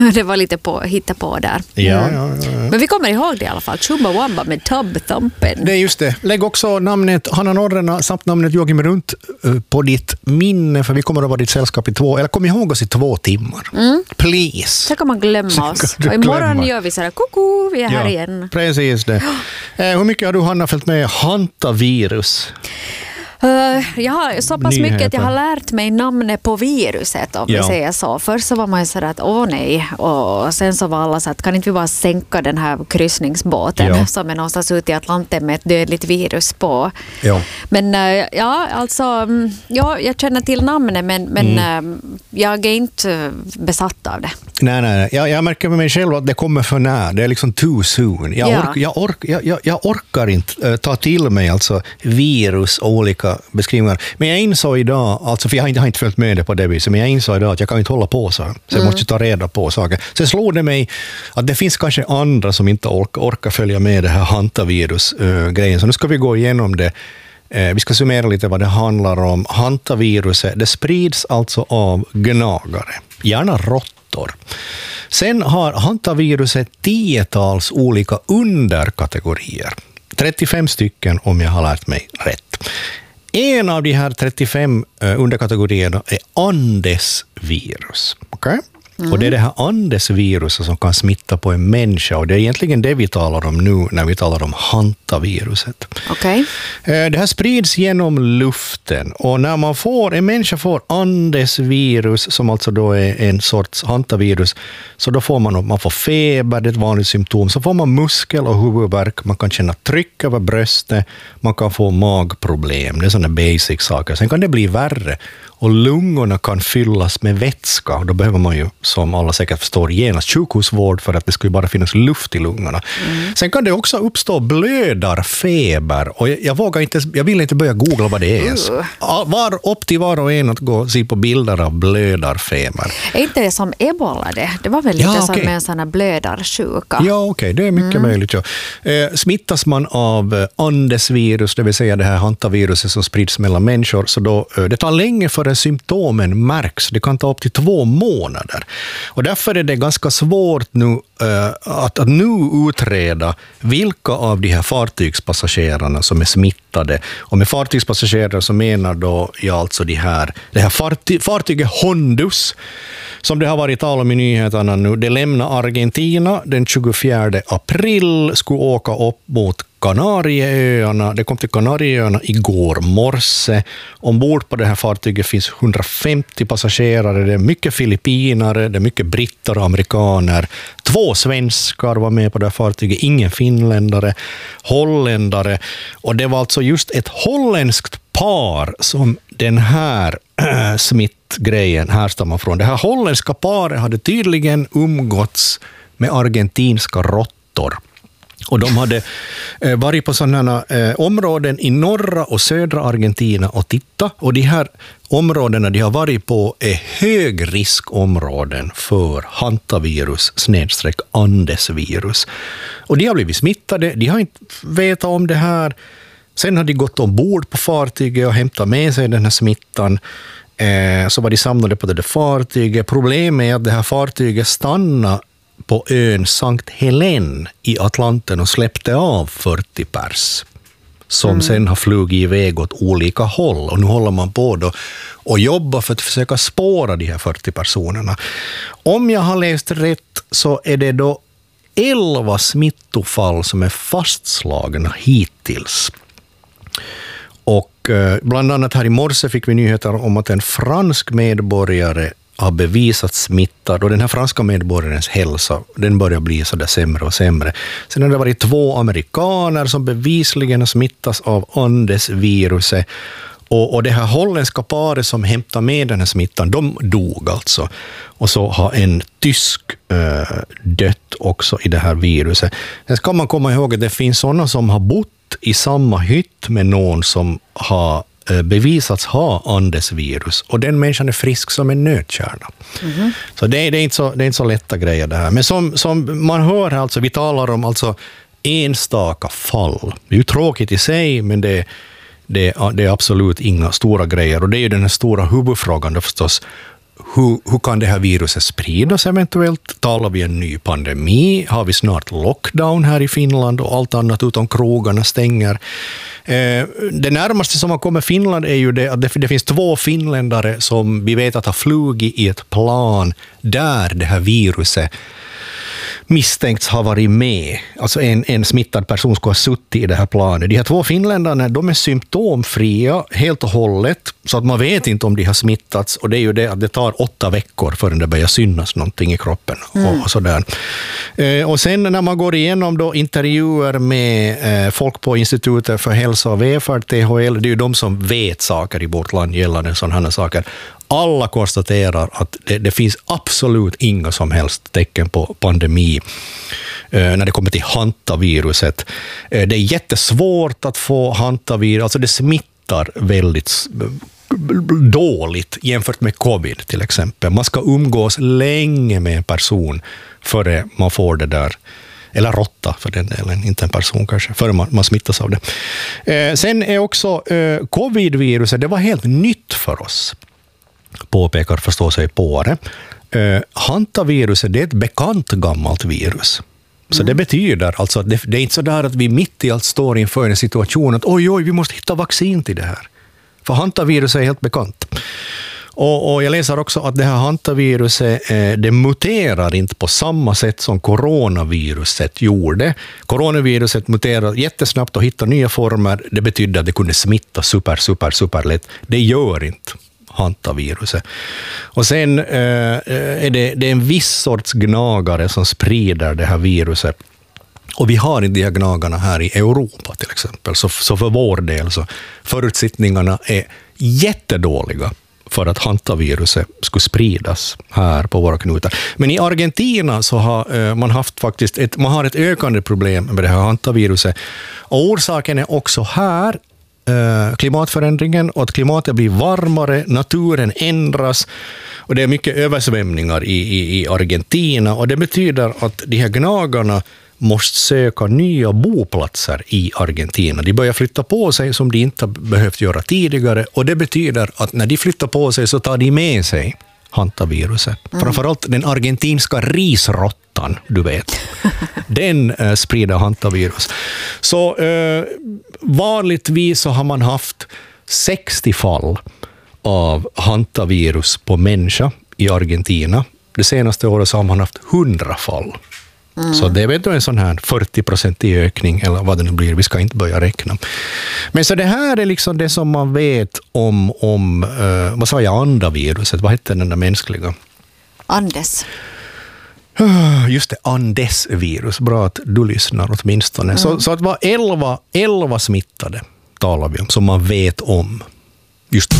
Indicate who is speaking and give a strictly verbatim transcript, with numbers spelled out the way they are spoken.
Speaker 1: Det var lite på hitta på där.
Speaker 2: Ja, ja, ja, ja.
Speaker 1: Men vi kommer ihåg det i alla fall. Chumbawamba med Tub Thumpen.
Speaker 2: Det är just det. Lägg också namnet Hanna Norrena samt namnet Joakim Runt på ditt minne, för vi kommer att vara ditt sällskap i två, eller kom ihåg oss i två timmar. Mm. Please.
Speaker 1: Så kan man glömma oss. Och imorgon glömma. Gör vi så här, koko, vi är här ja, igen.
Speaker 2: Precis det. Eh, hur mycket har du, Hanna, följt med hantavirus?
Speaker 1: Uh, jag har så pass Nyheter. mycket att jag har lärt mig namnet på viruset, om ja. vi säger så. Först så var man ju så att åh nej, och sen så var alla så att kan inte vi bara sänka den här kryssningsbåten ja. som är någonstans ute i Atlanten med ett dödligt virus på. Ja. Men uh, ja, alltså ja, jag känner till namnet, men, men mm. uh, jag är inte besatt av det.
Speaker 2: Nej, nej, jag, jag märker med mig själv att det kommer för när. Det är liksom too soon. Jag, ja. ork, jag, ork, jag, jag, jag orkar inte uh, ta till mig alltså virus och olika beskrivningar. Men jag insåg idag, alltså för jag har inte, jag har inte följt med det på det viset, men jag insåg idag att jag kan inte hålla på så. Så jag mm. måste ta reda på saker. Sen slår det mig att det finns kanske andra som inte orkar, orkar följa med det här hantavirus-grejen. Så nu ska vi gå igenom det. Vi ska summera lite vad det handlar om. Hantaviruset, det sprids alltså av gnagare, gärna råttor. Sen har hantaviruset tiotals olika underkategorier. trettiofem stycken om jag har lärt mig rätt. En av de här trettiofem underkategorierna är Andesvirus. Okay? Mm. Och det är det här Andesviruset som kan smitta på en människa, och det är egentligen det vi talar om nu när vi talar om hantaviruset.
Speaker 1: Okay.
Speaker 2: Det här sprids genom luften, och när man får, en människa får Andesvirus, som alltså då är en sorts hantavirus, så då får man, man får feber, det är ett vanligt symptom, så får man muskel- och huvudvärk, man kan känna tryck över bröstet, man kan få magproblem, det är sådana basic saker. Sen kan det bli värre, och lungorna kan fyllas med vätska, och då behöver man ju, som alla säkert förstår, genast sjukhusvård för att det skulle bara finnas luft i lungorna. Mm. Sen kan det också uppstå blödarfeber, och jag, jag vågar inte, jag vill inte börja googla vad det är ens. Uh. Var upp till var och en att gå och se på bilder av blödarfeber.
Speaker 1: Är inte det som ebola det? Det var väl lite
Speaker 2: ja,
Speaker 1: som
Speaker 2: okay.
Speaker 1: med en sån här blödarsjuka.
Speaker 2: Ja, okej, okay. Det är mycket mm. möjligt. Ja. Eh, smittas man av Andesvirus, det vill säga det här hantaviruset som sprids mellan människor, så då, eh, det tar länge för symptomen märks. Det kan ta upp till två månader. Och därför är det ganska svårt nu uh, att, att nu utreda vilka av de här fartygspassagerarna som är smittade. Och med fartygspassagerare så menar då ja, alltså de här, det här farty, fartyget Hondus, som det har varit tal om i nyheterna nu. Det lämnar Argentina den tjugofjärde april, skulle åka upp mot Kanarieöarna. Det kom till Kanarieöarna igår morse. Ombord på det här fartyget finns hundrafemtio passagerare. Det är mycket filippinare, det är mycket britter och amerikaner. Två svenskar var med på det här fartyget, ingen finländare, holländare. Och det var alltså just ett holländskt par som den här äh, smittgrejen härstammar från. Det här holländska paret hade tydligen umgåtts med argentinska råttor. Och de hade eh, varit på sådana eh, områden i norra och södra Argentina och titta. Och de här områdena de har varit på är högriskområden för hantavirus snedstreck andesvirus. Och de har blivit smittade, de har inte vetat om det här. Sen har de gått ombord på fartyget och hämtat med sig den här smittan. Eh, så var de samlade på det där fartyget. Problemet är att det här fartyget stannade på ön Sankt Helen i Atlanten och släppte av fyrtio pers som mm. sen har flugit iväg åt olika håll, och nu håller man på då och jobbar för att försöka spåra de här fyrtio personerna. Om jag har läst rätt så är det då elva smittofall som är fastslagna hittills. Och eh, bland annat här i morse fick vi nyheter om att en fransk medborgare har bevisat smittad, och den här franska medborgarens hälsa, den börjar bli så där sämre och sämre. Sen har det varit två amerikaner som bevisligen smittas av Andesviruset, och, och det här holländska paret som hämtar med den här smittan, de dog alltså. Och så har en tysk äh, dött också i det här viruset. Sen ska man komma ihåg att det finns sådana som har bott i samma hytt med någon som har bevisats ha Andesvirus, och den människan är frisk som en nötkärna. Mm-hmm. Så det är, det, är inte så det är inte så lätta grejer det här. Men som, som man hör, alltså, vi talar om alltså enstaka fall. Det är ju tråkigt i sig, men det, det, det är absolut inga stora grejer. Och det är ju den här stora huvudfrågan då förstås. hur, hur kan det här viruset spridas eventuellt? Talar vi en ny pandemi? Har vi snart lockdown här i Finland och allt annat utom krogarna stänger? Eh, det närmaste som man kommer Finland är ju det att det, det finns två finländare som vi vet att har flugit i ett plan där det här viruset misstänkts ha varit med. Alltså en, en smittad person ska ha suttit i det här planet. De här två finländarna, de är symptomfria helt och hållet, så att man vet inte om de har smittats. Och det är ju det att det tar åtta veckor förrän det börjar synas någonting i kroppen. Mm. Och, sådär. Eh, och sen när man går igenom då intervjuer med eh, folk på Institutet för hälsa och välfärd, T H L, det är ju de som vet saker i vårt land gällande sådana här saker. Alla konstaterar att det, det finns absolut inga som helst tecken på pandemi eh, när det kommer till hantaviruset. Eh, det är jättesvårt att få hantavirus, alltså det smittar väldigt dåligt jämfört med covid till exempel. Man ska umgås länge med en person före man får det där. Eller råtta för den delen, inte en person kanske, före man, man smittas av det. Eh, sen är också eh, covid-viruset, det var helt nytt för oss, påpekar förstå sig på det. Uh, hantaviruset, det är ett bekant gammalt virus. Så mm. det betyder alltså att det, det är inte så där att vi mitt i allt står inför en situation att oj, oj, vi måste hitta vaccin till det här. För hantaviruset är helt bekant. Och, och jag läser också att det här hantaviruset, eh, det muterar inte på samma sätt som coronaviruset gjorde. Coronaviruset muterar jättesnabbt och hittar nya former. Det betyder att det kunde smitta super, super, super lätt. Det gör inte hantaviruset. Och sen eh, är det, det är en viss sorts gnagare som sprider det här viruset. Och vi har inte de här gnagarna här i Europa till exempel. Så, så för vår del så förutsättningarna är jättedåliga för att hantaviruset skulle spridas här på våra knutar. Men i Argentina så har eh, man haft faktiskt ett, man har ett ökande problem med det här hantaviruset. Och orsaken är också här klimatförändringen och att klimatet blir varmare, naturen ändras och det är mycket översvämningar i, i, i Argentina och det betyder att de här gnagarna måste söka nya boplatser i Argentina. De börjar flytta på sig som de inte behövt göra tidigare och det betyder att när de flyttar på sig så tar de med sig hantaviruset. Mm. Framförallt den argentinska risrottan, du vet. Den eh, sprider hantavirus. Så eh, vanligtvis så har man haft sextio fall av hantavirus på människa i Argentina. Det senaste året så har man haft hundra fall. Mm. Så det är väl en sån här fyrtio procent i ökning eller vad det nu blir, vi ska inte börja räkna. Men så det här är liksom det som man vet om, om uh, vad sa jag, andaviruset, vad heter den där mänskliga?
Speaker 1: Andes.
Speaker 2: Just det, Andes-virus, bra att du lyssnar åtminstone. Mm. Så, så att det var elva, elva smittade talar vi om, som man vet om. Just